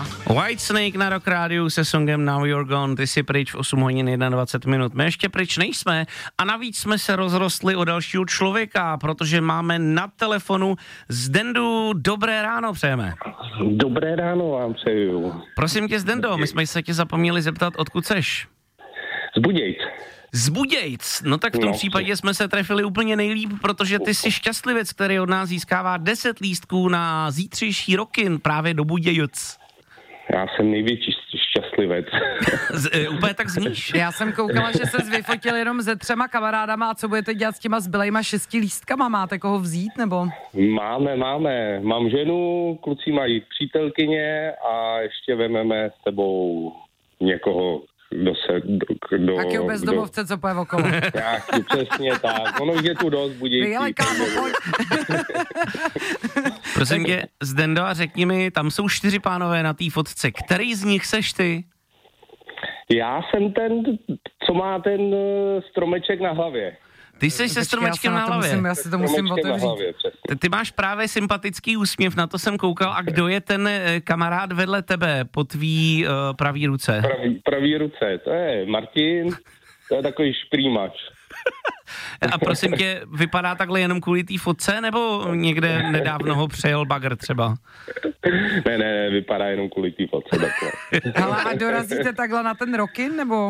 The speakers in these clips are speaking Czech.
Whitesnake na Rock Rádiu se songem Now You're Gone, ty jsi pryč v 8 hodin 21 minut. My ještě pryč nejsme a navíc jsme se rozrostli o dalšího člověka, protože máme na telefonu Zdendu. Dobré ráno přejeme. Dobré ráno vám přeju. Prosím tě, Zdendo, my jsme se tě zapomněli zeptat, odkud seš? Z Budějc. Z Budějc, no tak v tom případě jsme se trefili úplně nejlíp, protože ty jsi šťastlivec, který od nás získává 10 lístků na zítřejší Rockin právě do Budějoc. Já jsem největší šťastlivec. Úplně tak zníš. Já jsem koukala, že ses vyfotil jenom se 3 kamarádama a co budete dělat s těma zbylejma 6 lístkama? Máte koho vzít, nebo? Máme. Mám ženu, kluci mají přítelkyně a ještě vememe s sebou někoho, Jakýho bezdomovce, co poje okolo. Jaký, přesně tak. Ono je tu dost Budějcí. Ale kámo, pojď. Prosím tě, Zdendo, a řekni mi, tam jsou 4 pánové na té fotce. Který z nich seš ty? Já jsem ten, co má ten stromeček na hlavě. Ty jsi se stromečkem na hlavě. Já si to musím otevřít. Ty máš právě sympatický úsměv, na to jsem koukal. A kdo je ten kamarád vedle tebe po tvý pravý ruce? Pravý ruce, to je Martin, to je takový šprýmač. A prosím tě, vypadá takhle jenom kvůli té fotce, nebo někde nedávno ho přejel bagr třeba? Ne, vypadá jenom kvůli té fotce takhle. Hele, a dorazíte takhle na ten Rockin, nebo?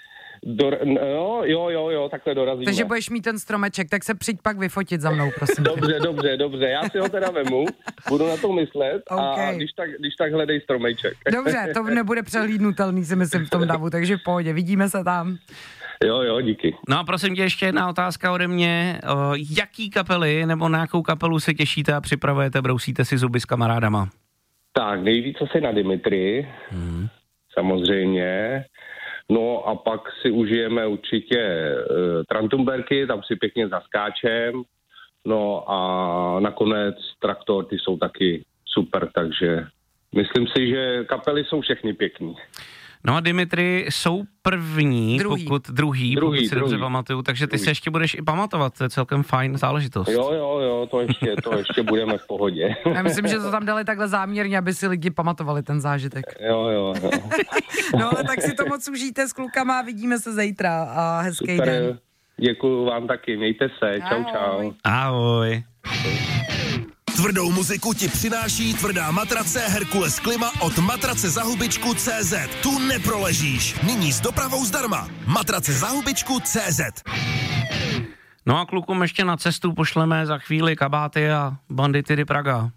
Jo, takhle dorazíme. Takže budeš mít ten stromeček, tak se přijď pak vyfotit za mnou, prosím. Dobře, já si ho teda vemu, budu na to myslet okay. A když tak hledej stromeček. Dobře, to nebude přehlídnutelný, si myslím, v tom davu, takže v pohodě, vidíme se tam. Jo, díky. No a prosím tě, ještě jedna otázka ode mě. Jaký kapely nebo na jakou kapelu se těšíte a připravujete, brousíte si zuby s kamarádama? Tak, nejvíc asi na Dimitri, samozřejmě. No a pak si užijeme určitě Trantumberky, tam si pěkně zaskáčem. No a nakonec Traktor, ty jsou taky super, takže myslím si, že kapely jsou všechny pěkný. No a Dimitri jsou první, pokud si dobře pamatuju, takže ty se ještě budeš i pamatovat, to je celkem fajn záležitost. Jo, to ještě budeme v pohodě. Já myslím, že to tam dali takhle záměrně, aby si lidi pamatovali ten zážitek. Jo. No ale tak si to moc užijte s klukama, vidíme se zítra a hezký den. Děkuju vám taky, mějte se, čau. Ahoj. Tvrdou muziku ti přináší tvrdá matrace Herkules Klima od matracezahubičku.cz. Tu neproležíš. Nyní s dopravou zdarma. Matracezahubičku.cz. No a klukům ještě na cestu pošleme za chvíli kabáty a Banditiry Praga.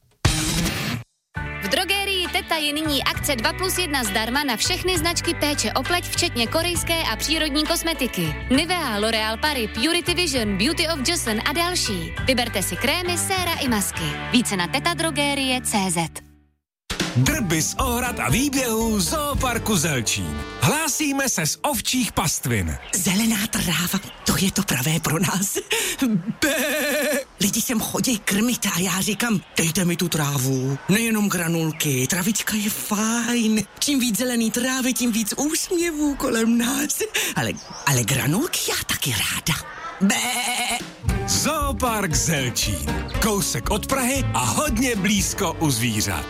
V drogerii Teta je nyní akce 2+1 zdarma na všechny značky péče o pleť, včetně korejské a přírodní kosmetiky. Nivea, L'Oréal Paris, Purity Vision, Beauty of Joseon a další. Vyberte si krémy, séra i masky. Více na tetadrogerie.cz. Drby z ohrad a výběhů Zooparku Zelčín. Hlásíme se z ovčích pastvin. Zelená tráva, to je to pravé pro nás. Lidi sem chodí krmit a já říkám, dejte mi tu trávu. Nejenom granulky, travička je fajn. Čím víc zelený trávy, tím víc úsměvů kolem nás. Ale granulky já taky ráda. Zoopark Zelčín. Kousek od Prahy a hodně blízko u zvířat.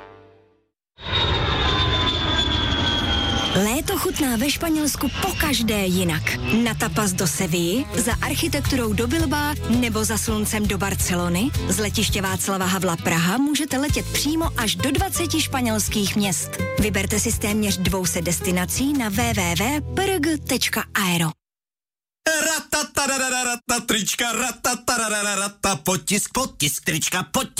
Léto chutná ve Španělsku pokaždé jinak. Na tapas do Sevilly, za architekturou do Bilbao nebo za sluncem do Barcelony. Z letiště Václava Havla Praha můžete letět přímo až do 20 španělských měst. Vyberte si z téměř 200 destinací na www.prg.aero. Trička, potisk, trička, potisk.